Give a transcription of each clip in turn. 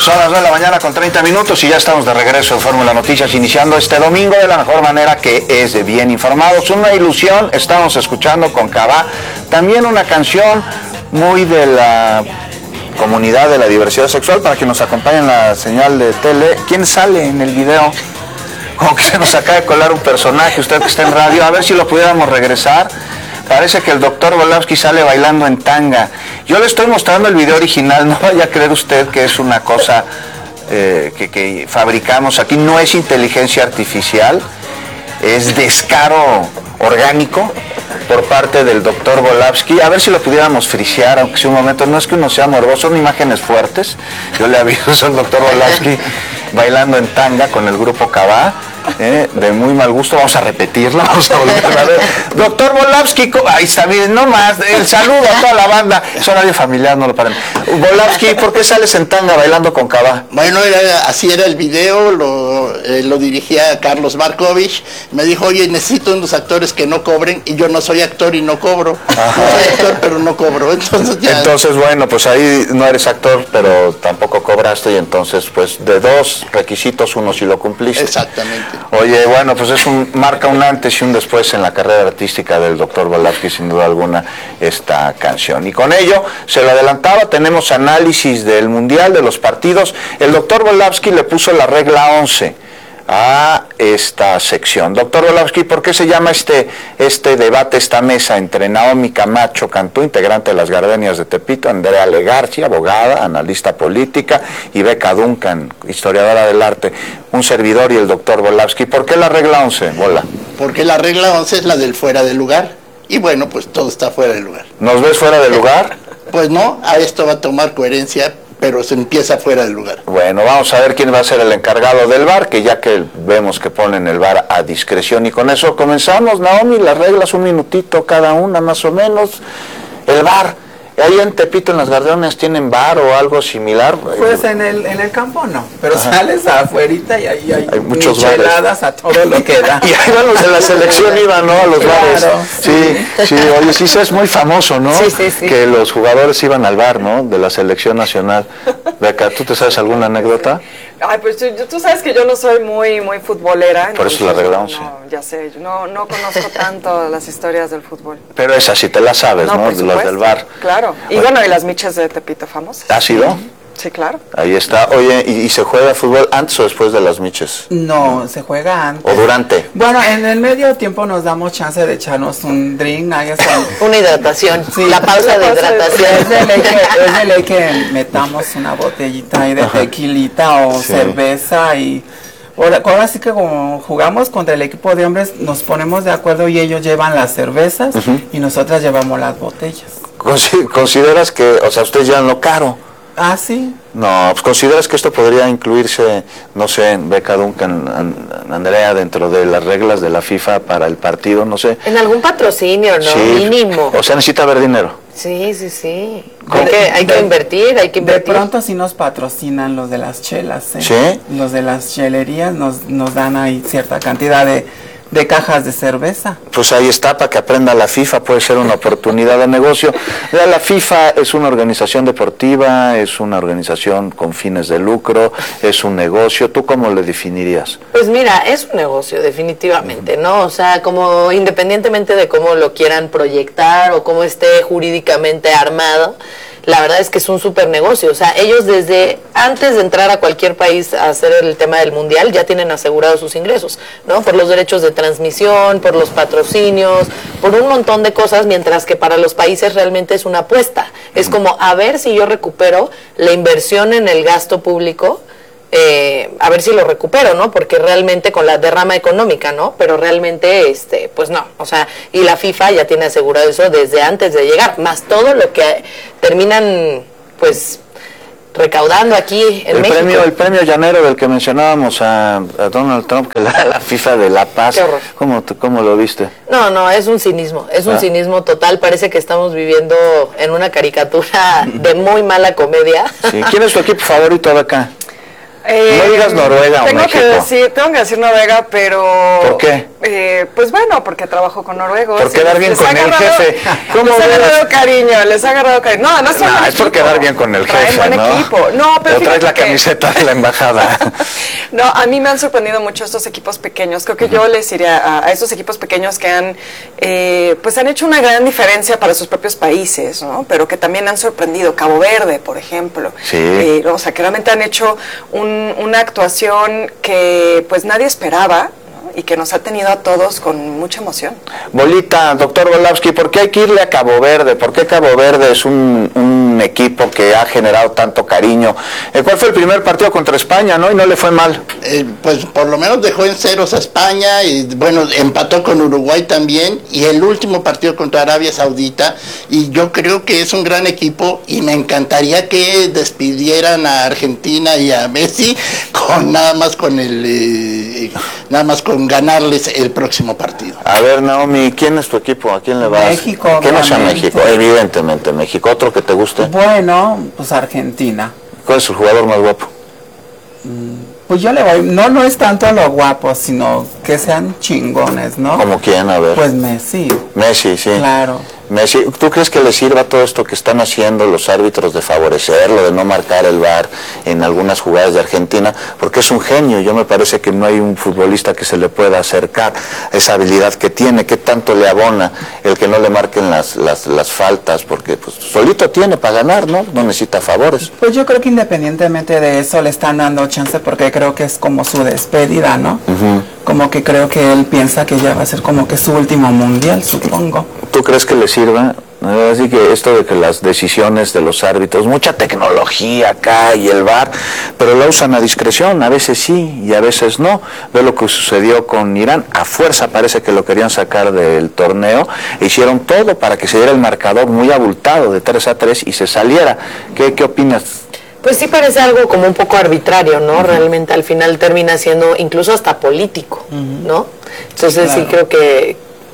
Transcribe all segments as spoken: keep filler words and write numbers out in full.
Son las nueve de la mañana con treinta minutos y ya estamos de regreso en Fórmula Noticias, iniciando este domingo de la mejor manera, que es de bien informados. Una ilusión, estamos escuchando con Cabá, también una canción muy de la comunidad de la diversidad sexual, para que nos acompañe en la señal de tele. ¿Quién sale en el video? Como que se nos acaba de colar un personaje, usted que está en radio, a ver si lo pudiéramos regresar. Parece que el doctor Volavsky sale bailando en tanga. Yo le estoy mostrando el video original, no vaya a creer usted que es una cosa eh, que, que fabricamos aquí. No es inteligencia artificial, es descaro orgánico por parte del doctor Volavsky. A ver si lo pudiéramos frisear, aunque sea un momento. No es que uno sea morboso, son imágenes fuertes. Yo le aviso, es el doctor Volavsky bailando en tanga con el grupo Cabá. Eh, de muy mal gusto, vamos a repetirlo, vamos a volver a ver. Doctor Volavsky, ahí está, miren, no más, el saludo a toda la banda, es horario familiar, no lo paren. Volavsky, ¿por qué sales en tanga bailando con Cabá? Bueno, era, así era el video, lo, eh, lo dirigía Carlos Markovich, me dijo, oye, necesito unos actores que no cobren, y yo no soy actor y no cobro. Ajá. No soy actor, pero no cobro, entonces ya... Entonces, bueno, pues ahí no eres actor, pero tampoco cobraste, y entonces, pues, de dos requisitos, uno sí lo cumpliste. Exactamente. Oye, bueno, pues es un marca un antes y un después en la carrera artística del doctor Volavsky, sin duda alguna, esta canción. Y con ello, se lo adelantaba, tenemos análisis del Mundial, de los partidos. El doctor Volavsky le puso la regla once a esta sección. Doctor Volavsky, ¿por qué se llama este, este debate, esta mesa entre Naomi Camacho Cantú, integrante de las Gardenias de Tepito, Andrea Legarci, abogada, analista política, y Beca Duncan, historiadora del arte, un servidor y el doctor Volavsky? ¿Por qué la regla once, Bola? Porque la regla once es la del fuera de lugar, y bueno, pues todo está fuera de lugar. ¿Nos ves fuera de lugar? Pues no, a esto va a tomar coherencia, pero se empieza fuera del lugar. Bueno, vamos a ver quién va a ser el encargado del V A R, que ya que vemos que ponen el V A R a discreción, y con eso comenzamos. Naomi, las reglas, un minutito cada una más o menos. El V A R, ahí en Tepito, en las Gardenias, ¿tienen V A R o algo similar? Pues en el en el campo no, pero ajá, sales afuerita y ahí hay, hay muchos micheladas a todo lo que da. Y ahí van los de la selección, iban, ¿no? A los claro, bares. Sí, sí, sí, oye, sí, es muy famoso, ¿no? Sí, sí, sí. Que los jugadores iban al bar, ¿no? De la selección nacional. Beca, ¿tú te sabes alguna anécdota? Ay, pues tú, tú sabes que yo no soy muy muy futbolera. Por eso la regla once. No, ya sé, yo no, no conozco tanto las historias del fútbol. Pero esa sí te la sabes, ¿no? ¿no? Las del V A R. Claro, y bueno, bueno, y las michas de Tepito famosas. ¿Ha sido? Sí, claro. Ahí está. Oye, ¿y, y se juega fútbol antes o después de las miches? No, se juega antes. ¿O durante? Bueno, en el medio tiempo nos damos chance de echarnos un drink. Una hidratación. Sí, la pausa de hidratación. Es de ley que, es de ley que metamos una botellita ahí de ajá, tequilita o sí, cerveza y... Ahora, ahora sí que como jugamos contra el equipo de hombres, nos ponemos de acuerdo y ellos llevan las cervezas uh-huh, y nosotras llevamos las botellas. ¿Consideras que, o sea, ustedes llevan lo caro? Ah, sí. No, pues ¿consideras que esto podría incluirse, no sé, en Beca Duncan, Andrea, dentro de las reglas de la FIFA para el partido, no sé? En algún patrocinio, ¿no? Sí, mínimo. O sea, necesita haber dinero. Sí, sí, sí. Hay que, hay de, que invertir, hay que invertir. De pronto sí nos patrocinan los de las chelas, ¿eh? ¿Sí? Los de las chelerías nos, nos dan ahí cierta cantidad de... de cajas de cerveza. Pues ahí está, para que aprenda la FIFA, puede ser una oportunidad de negocio. La FIFA es una organización deportiva, es una organización con fines de lucro, es un negocio. ¿Tú cómo le definirías? Pues mira, es un negocio, definitivamente, ¿no? O sea, como independientemente de cómo lo quieran proyectar o cómo esté jurídicamente armado, la verdad es que es un súper negocio. O sea, ellos desde antes de entrar a cualquier país a hacer el tema del mundial ya tienen asegurados sus ingresos, ¿no? Por los derechos de transmisión, por los patrocinios, por un montón de cosas, mientras que para los países realmente es una apuesta. Es como a ver si yo recupero la inversión en el gasto público, eh, a ver si lo recupero, ¿no? Porque realmente con la derrama económica, ¿no? Pero realmente, este, pues no, o sea, y la FIFA ya tiene asegurado eso desde antes de llegar, más todo lo que terminan, pues, recaudando aquí en el México. Premio, el premio llanero del que mencionábamos a, a Donald Trump, que la, la FIFA de La Paz. Qué horror. ¿Cómo, ¿Cómo lo viste? No, no, es un cinismo, es un ah. cinismo total. Parece que estamos viviendo en una caricatura de muy mala comedia. Sí. ¿Quién es tu equipo favorito de acá? Eh, no digas Noruega o tengo México. Que decir, tengo que decir Noruega, pero... ¿Por qué? Eh, pues bueno, porque trabajo con noruegos. Por quedar bien les con ha el agarrado- jefe. ¿Cómo Les ha ves? agarrado cariño, les ha agarrado cariño. No, no es, No, buen es por equipo. quedar bien con el Traen jefe, buen ¿no? equipo. No, pero O traes la fíjate que- camiseta de la embajada. No, a mí me han sorprendido mucho estos equipos pequeños. Creo que yo les iría a, a estos equipos pequeños que han, eh, pues han hecho una gran diferencia para sus propios países, ¿no? Pero que también han sorprendido. Cabo Verde, por ejemplo. Sí. Eh, o sea, que realmente han hecho un- una actuación que pues nadie esperaba, ¿no? Y que nos ha tenido a todos con mucha emoción. Bolita, doctor Volowski, ¿por qué hay que irle a Cabo Verde? ¿Por qué Cabo Verde es un, un equipo que ha generado tanto cariño? Eh, ¿Cuál fue el primer partido contra España, no? Y no le fue mal. Eh, pues por lo menos dejó en ceros a España y bueno, empató con Uruguay también y el último partido contra Arabia Saudita, y yo creo que es un gran equipo y me encantaría que despidieran a Argentina y a Messi con nada más con el eh, nada más con ganarles el próximo partido. A ver, Naomi, ¿quién es tu equipo? ¿A quién le vas? México, ¿Qué no sea obviamente. México? Evidentemente México. ¿Otro que te guste? Bueno, pues Argentina. ¿Cuál es el jugador más guapo? Pues yo le voy, no, no es tanto lo guapo, sino que sean chingones, ¿no? ¿Como quién? A ver. Pues Messi, Messi, sí. claro. Messi, ¿tú crees que le sirva todo esto que están haciendo los árbitros de favorecerlo, de no marcar el V A R en algunas jugadas de Argentina? Porque es un genio, yo me parece que no hay un futbolista que se le pueda acercar a esa habilidad que tiene. ¿Qué tanto le abona el que no le marquen las, las, las faltas? Porque pues solito tiene para ganar, ¿no? No necesita favores. Pues yo creo que independientemente de eso le están dando chance porque creo que es como su despedida, ¿no? Uh-huh. Como que creo que él piensa que ya va a ser como que su último mundial, supongo. ¿Tú crees que le sirva? Así que esto de que las decisiones de los árbitros, mucha tecnología acá y el V A R, pero la usan a discreción, a veces sí y a veces no. Ve lo que sucedió con Irán, a fuerza parece que lo querían sacar del torneo, e hicieron todo para que se diera el marcador muy abultado de tres a tres y se saliera. ¿Qué, qué opinas? Pues sí parece algo como un poco arbitrario, ¿no? Uh-huh. Realmente al final termina siendo incluso hasta político, uh-huh. ¿no? Entonces claro. Sí creo que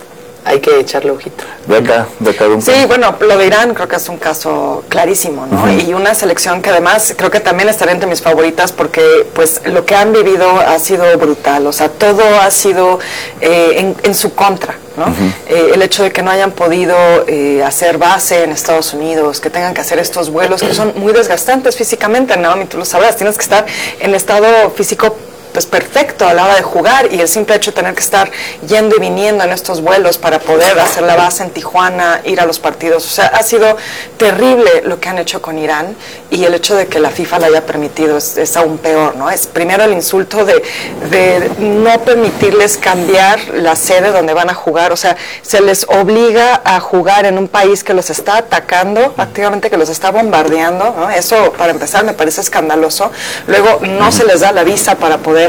hay que echarle ojito. Beca, Beca de un Sí, bueno, lo de Irán creo que es un caso clarísimo, ¿no? Uh-huh. Y una selección que además creo que también estaría entre mis favoritas porque pues lo que han vivido ha sido brutal, o sea, todo ha sido eh, en, en su contra, ¿no? Uh-huh. Eh, el hecho de que no hayan podido eh, hacer base en Estados Unidos, que tengan que hacer estos vuelos que son muy desgastantes físicamente, Naomi, tú lo sabrás, tienes que estar en estado físico pues perfecto a la hora de jugar, y el simple hecho de tener que estar yendo y viniendo en estos vuelos para poder hacer la base en Tijuana, ir a los partidos, o sea, ha sido terrible lo que han hecho con Irán, y el hecho de que la FIFA lo haya permitido es, es aún peor, ¿no? Es primero el insulto de, de no permitirles cambiar la sede donde van a jugar, o sea, se les obliga a jugar en un país que los está atacando, activamente que los está bombardeando, ¿no? Eso para empezar me parece escandaloso. Luego no se les da la visa para poder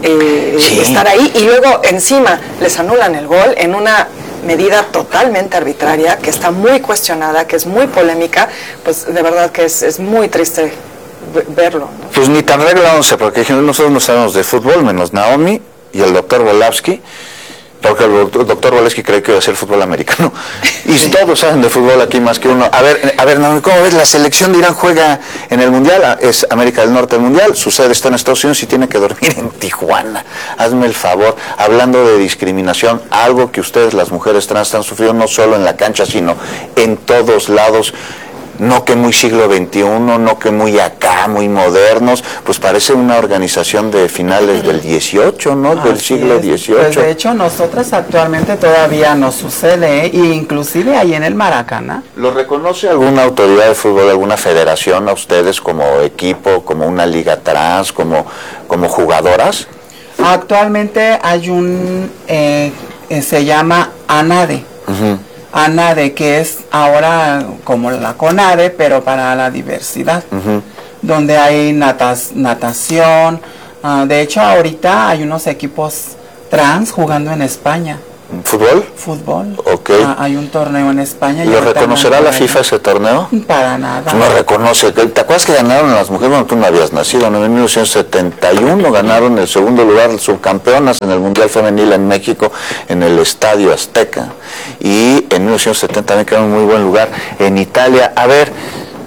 Eh, sí. estar ahí, y luego encima les anulan el gol en una medida totalmente arbitraria que está muy cuestionada, que es muy polémica. Pues de verdad que es, es muy triste verlo, ¿no? Pues ni tan regla once, porque nosotros no sabemos de fútbol, menos Naomi y el doctor Volowski, porque el doctor Volowski cree que iba a ser fútbol americano, y todos saben de fútbol aquí más que uno. A ver, a ver, Naomi, ¿cómo ves? La selección de Irán juega en el Mundial, es América del Norte el Mundial, su sede está en Estados Unidos y tiene que dormir en Tijuana. Hazme el favor, hablando de discriminación, algo que ustedes las mujeres trans están sufriendo no solo en la cancha, sino en todos lados. No que muy siglo veintiuno, no que muy acá, muy modernos, pues parece una organización de finales del dieciocho, ¿no? Del Así siglo dieciocho. Pues de hecho, nosotras actualmente todavía nos sucede, ¿eh? Y inclusive ahí en el Maracaná. ¿Lo reconoce alguna autoridad de fútbol, alguna federación a ustedes como equipo, como una liga trans, como, como jugadoras? Actualmente hay un, eh, eh, se llama ANADE. Uh-huh. ANADE, que es ahora como la CONADE, pero para la diversidad, uh-huh. donde hay natas, natación, uh, de hecho ahorita hay unos equipos trans jugando en España. ¿Fútbol? Fútbol. Ok. Uh, hay un torneo en España. ¿Lo reconocerá la FIFA ese torneo? Para nada. No reconoce. ¿Te acuerdas que ganaron las mujeres? Bueno, tú no habías nacido. En mil novecientos setenta y uno ganaron el segundo lugar, subcampeonas en el Mundial Femenil en México, en el Estadio Azteca. Y en mil novecientos setenta también quedaron en muy buen lugar en Italia. A ver,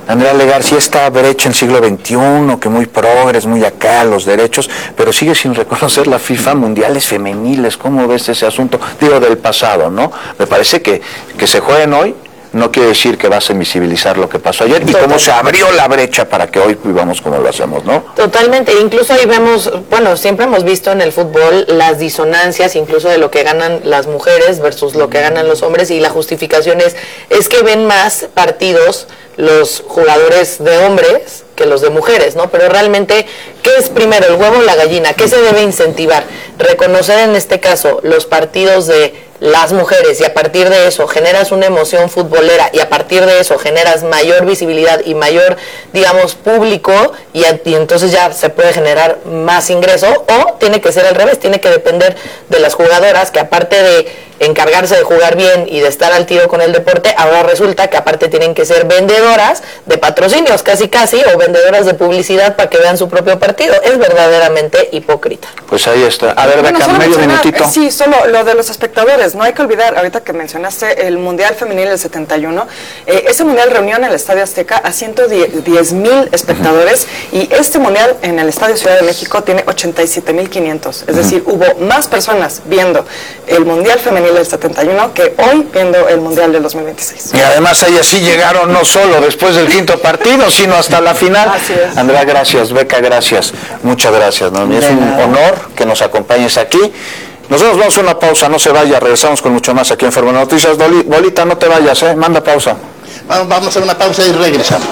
Andrea Legar, sí está brecha en siglo veintiuno, que muy progres, muy acá, los derechos, pero sigue sin reconocer la FIFA mundiales femeniles. ¿Cómo ves ese asunto? Digo, del pasado, ¿no? Me parece que, que se jueguen hoy no quiere decir que vas a invisibilizar lo que pasó ayer y cómo se abrió la brecha para que hoy vivamos como lo hacemos, ¿no? Totalmente, incluso ahí vemos, bueno, siempre hemos visto en el fútbol las disonancias, incluso de lo que ganan las mujeres versus lo que ganan los hombres, y la justificación es, es que ven más partidos los jugadores de hombres que los de mujeres, ¿no? Pero realmente, ¿qué es primero, el huevo o la gallina? ¿Qué se debe incentivar? Reconocer en este caso los partidos de las mujeres, y a partir de eso generas una emoción futbolera, y a partir de eso generas mayor visibilidad y mayor, digamos, público, y, y entonces ya se puede generar más ingreso, o tiene que ser al revés, tiene que depender de las jugadoras, que aparte de encargarse de jugar bien y de estar al tiro con el deporte, ahora resulta que aparte tienen que ser vendedoras de patrocinios, casi casi, o vendedoras de publicidad para que vean su propio partido. Es verdaderamente hipócrita. Pues ahí está. A ver, bueno, Beca, medio minutito. Sí, solo lo de los espectadores. No hay que olvidar, ahorita que mencionaste el Mundial Femenil del setenta y uno, eh, ese Mundial reunió en el Estadio Azteca a ciento diez mil espectadores, y este Mundial en el Estadio Ciudad de México tiene ochenta y siete mil quinientos. Es decir, hubo más personas viendo el Mundial Femenil del setenta y uno que hoy viendo el Mundial del dos mil veintiséis. Y además ellas sí llegaron no solo después del quinto partido, sino hasta la final. Así es. Andrea, gracias. Beca, gracias. Muchas gracias, Noemí. Es un honor que nos acompañes aquí. Nosotros vamos a una pausa, no se vaya, regresamos con mucho más aquí en Fórmula Noticias. Bolita, no te vayas, ¿eh? Manda pausa. Vamos, vamos a hacer una pausa y regresamos.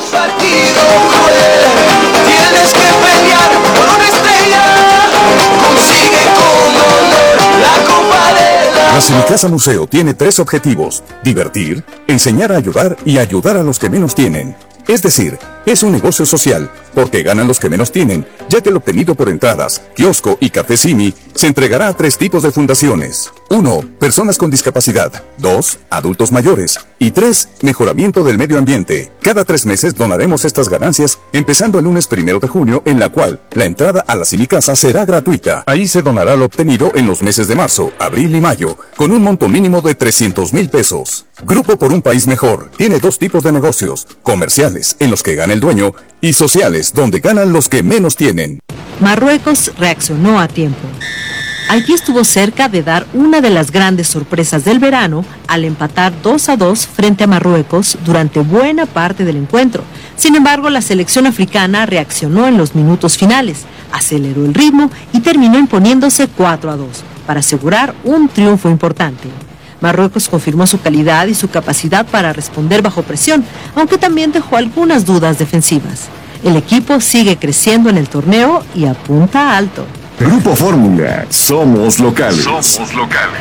Tienes que pelear por una estrella, consigue con honor la copa de la... La Semicasa Museo tiene tres objetivos: divertir, enseñar a ayudar y ayudar a los que menos tienen. Es decir, es un negocio social, porque ganan los que menos tienen, ya que el obtenido por entradas, kiosco y café Simi se entregará a tres tipos de fundaciones. uno. Personas con discapacidad. dos. Adultos mayores. Y tres. Mejoramiento del medio ambiente. Cada tres meses donaremos estas ganancias, empezando el lunes primero de junio, en la cual la entrada a la Semicasa será gratuita. Ahí se donará lo obtenido en los meses de marzo, abril y mayo, con un monto mínimo de trescientos mil pesos. Grupo por un País Mejor tiene dos tipos de negocios: comerciales, en los que gana el dueño, y sociales, donde ganan los que menos tienen. Marruecos reaccionó a tiempo. Haití estuvo cerca de dar una de las grandes sorpresas del verano al empatar dos a dos frente a Marruecos durante buena parte del encuentro. Sin embargo, la selección africana reaccionó en los minutos finales, aceleró el ritmo y terminó imponiéndose cuatro a dos para asegurar un triunfo importante. Marruecos confirmó su calidad y su capacidad para responder bajo presión, aunque también dejó algunas dudas defensivas. El equipo sigue creciendo en el torneo y apunta alto. Grupo Fórmula, somos locales. Somos locales.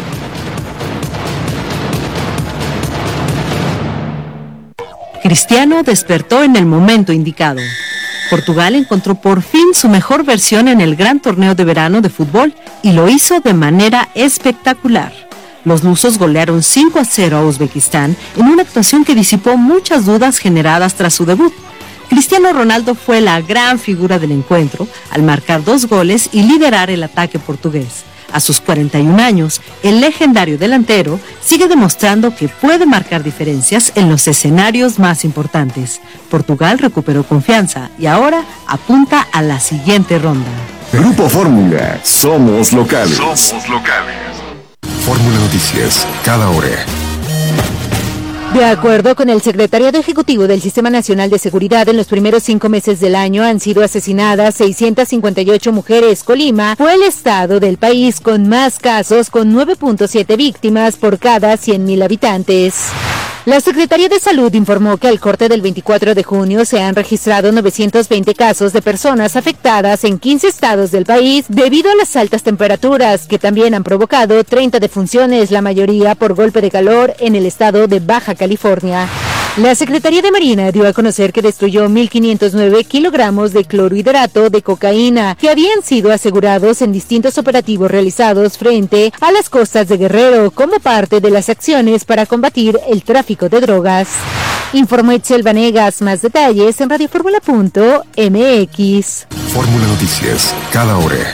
Cristiano despertó en el momento indicado. Portugal encontró por fin su mejor versión en el gran torneo de verano de fútbol y lo hizo de manera espectacular. Los lusos golearon cinco a cero a Uzbekistán en una actuación que disipó muchas dudas generadas tras su debut. Cristiano Ronaldo fue la gran figura del encuentro al marcar dos goles y liderar el ataque portugués. A sus cuarenta y un años, el legendario delantero sigue demostrando que puede marcar diferencias en los escenarios más importantes. Portugal recuperó confianza y ahora apunta a la siguiente ronda. Grupo Fórmula, somos locales. Somos locales. Fórmula Noticias, cada hora. De acuerdo con el secretariado ejecutivo del Sistema Nacional de Seguridad, en los primeros cinco meses del año han sido asesinadas seiscientas cincuenta y ocho mujeres. Colima fue el estado del país con más casos, con nueve punto siete víctimas por cada cien mil habitantes. La Secretaría de Salud informó que al corte del veinticuatro de junio se han registrado novecientos veinte casos de personas afectadas en quince estados del país debido a las altas temperaturas, que también han provocado treinta defunciones, la mayoría por golpe de calor en el estado de Baja California. La Secretaría de Marina dio a conocer que destruyó mil quinientos nueve kilogramos de clorhidrato de cocaína que habían sido asegurados en distintos operativos realizados frente a las costas de Guerrero como parte de las acciones para combatir el tráfico de drogas. Informó Itzel Vanegas. Más detalles en radioformula punto m x. Fórmula Noticias, cada hora.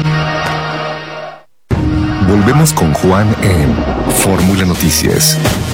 Volvemos con Juan en Fórmula Noticias.